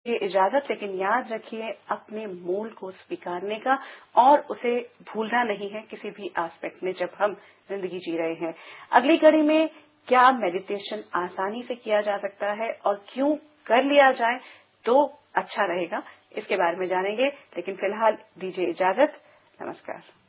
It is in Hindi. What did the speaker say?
ये इजाजत, लेकिन याद रखिए अपने मूल को स्वीकारने का और उसे भूलना नहीं है किसी भी एस्पेक्ट में जब हम जिंदगी जी रहे हैं। अगली कड़ी में क्या मेडिटेशन आसानी से किया जा सकता है और क्यों कर लिया जाए तो अच्छा रहेगा, इसके बारे में जानेंगे। लेकिन फिलहाल दीजिए इजाजत। नमस्कार।